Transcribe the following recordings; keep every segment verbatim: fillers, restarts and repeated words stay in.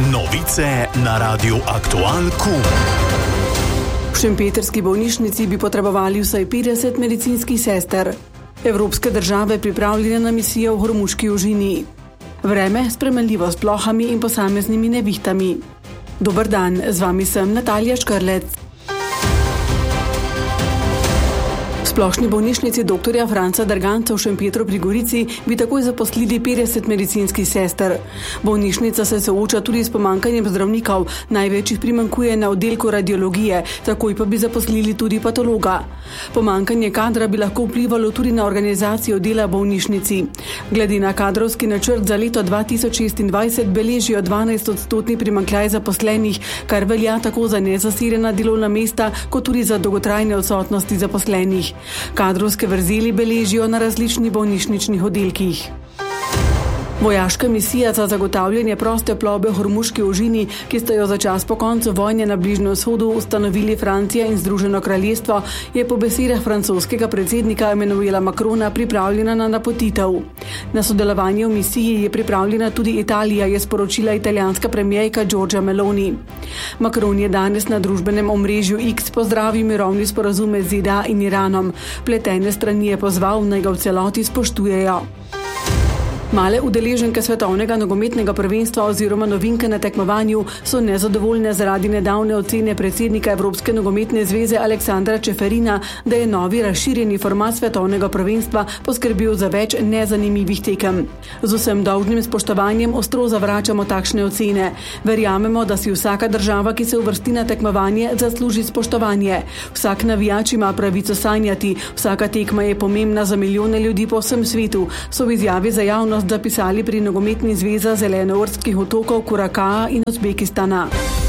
Novice na Radiu Aktual Kum. V šempetrski bolnišnici bi potrebovali vsaj petdeset medicinskih sester. Evropske države pripravljene na misijo v Hormuški ožini. Vreme spremenljivo s plohami in posameznimi nevihtami. Dober dan, z vami sem Natalija Škrlec. V splošni bolnišnici doktorja Franca Derganca v Šempetru pri Gorici bi takoj zaposlili petdeset medicinskih sester. Bolnišnica se sooča tudi s pomanjkanjem zdravnikov, največ jih primanjkuje na oddelku radiologije, takoj pa bi zaposlili tudi patologa. Pomanjkanje kadra bi lahko vplivalo tudi na organizacijo dela bolnišnici. Glede na kadrovski načrt za leto dva tisoč šestindvajset beležijo dvanajst odstotni primanjkljaj zaposlenih, kar velja tako za nezasedena delovna mesta, kot tudi za dolgotrajne odsotnosti zaposlenih. Kadrovske vrzeli beležijo na različnih bolnišničnih oddelkih. Vojaška misija za zagotavljanje proste plovbe v Hormuški ožini, ki sta jo za čas po koncu vojne na Bližnjem vzhodu ustanovili Francija in Združeno kraljestvo, je po besedah francoskega predsednika Emmanuela Macrona pripravljena na napotitev. Na sodelovanje v misiji je pripravljena tudi Italija, je sporočila italijanska premierka Giorgia Meloni. Macron je danes na družbenem omrežju X pozdravil mirovni sporazum med Z D A in Iranom. Pletene strani je pozval, naj ga v celoti spoštujejo. Male udeleženke svetovnega nogometnega prvenstva oziroma novinke na tekmovanju so nezadovoljne zaradi nedavne ocene predsednika Evropske nogometne zveze Aleksandra Čeferina, da je novi razširjeni format svetovnega prvenstva poskrbel za več nezanimivih tekem. Z vsem dolžnim spoštovanjem ostro zavračamo takšne ocene. Verjamemo, da si vsaka država, ki se uvrsti na tekmovanje, zasluži spoštovanje. Vsak navijač ima pravico sanjati, vsaka tekma je pomembna za milijone ljudi po vsem svetu, so v izjavi za javnost zapisali pri nogometni zveza Zelenoorskih otokov, Kurakaja in Uzbekistana.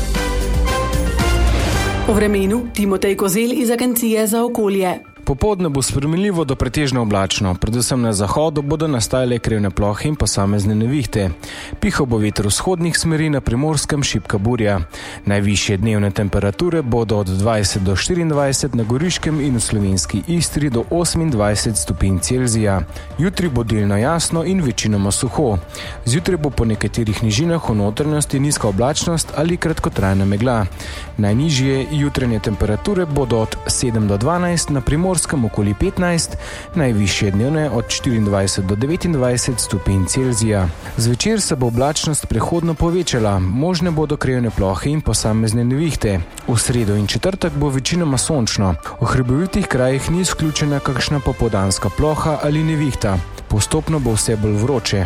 O vremenu Timotej Kozel iz Agencije za okolje. Popoldne bo spremenljivo do pretežno oblačno, predvsem na zahodu bodo nastajale krivne plohe in posamezne nevihte. Pihal bo veter vzhodnih smeri, na Primorskem šibka burja. Najvišje dnevne temperature bodo od dvajset do štiriindvajset, na Goriškem in v slovenski Istri do osemindvajset stopinj Celzija. Jutri bo delno jasno in večinoma suho. Zjutraj bo po nekaterih nižinah v notranjosti nizka oblačnost ali kratkotrajna megla. Najnižje jutranje temperature bodo od sedem do dvanajst, na Primorskem okoli petnajst, najvišje dnevne od štiriindvajset do devetindvajset stopinj Celzija. Zvečer se bo oblačnost prehodno povečala, možne bodo krivne plohe in posamezne nevihte. V sredo in četrtek bo večinoma sončno. V hribovitih krajih ni izključena kakšna popoldanska ploha ali nevihta. Postopno bo vse bolj vroče.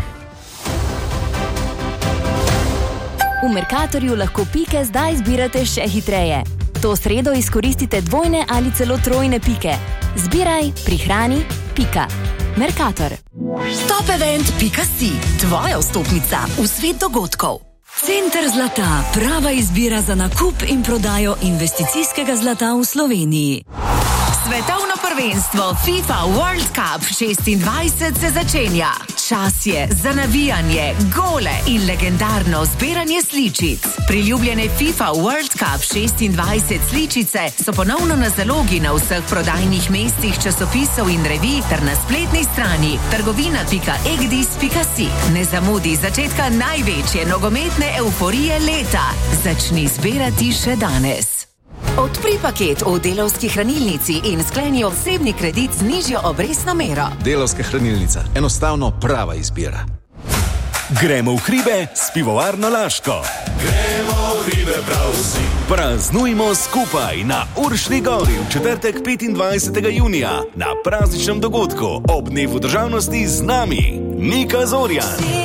V Mercatorju lahko pike zdaj zbirate še hitreje. To sredo izkoristite dvojne ali celo trojne pike. Zbiraj, prihrani, pika. Mercator. Topevent pika si, tvoja vstopnica v svet dogodkov. Center zlata, prava izbira za nakup in prodajo investicijskega zlata v Sloveniji. Svetovno prvenstvo FIFA World Cup šestindvajset se začenja. Čas je za navijanje, gole in legendarno zbiranje sličic. Priljubljene FIFA World Cup šestindvajset sličice so ponovno na zalogi na vseh prodajnih mestih časopisov in revij ter na spletni strani trgovina pika egdis pika si. Ne zamudi začetka največje nogometne euforije leta. Začni zbirati še danes. Odpri paket v Delavski hranilnici in skleni osebni kredit z nižjo obrestno mero. Delavska hranilnica. Enostavno prava izbira. Gremo v hribe s pivovarno Laško. Gremo v hribe prav vsi. Praznujmo skupaj na Uršni gori v četrtek petindvajsetega junija na prazničnem dogodku ob dnevu državnosti z nami Nika Zorjan.